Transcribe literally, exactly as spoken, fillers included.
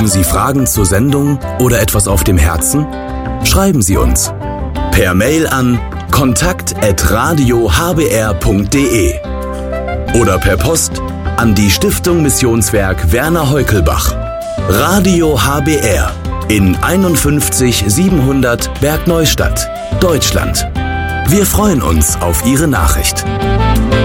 Haben Sie Fragen zur Sendung oder etwas auf dem Herzen? Schreiben Sie uns per Mail an kontakt at radio h b r punkt d e oder per Post an die Stiftung Missionswerk Werner Heukelbach. Radio H B R in einundfünfzig siebenhundert Bergneustadt, Deutschland. Wir freuen uns auf Ihre Nachricht.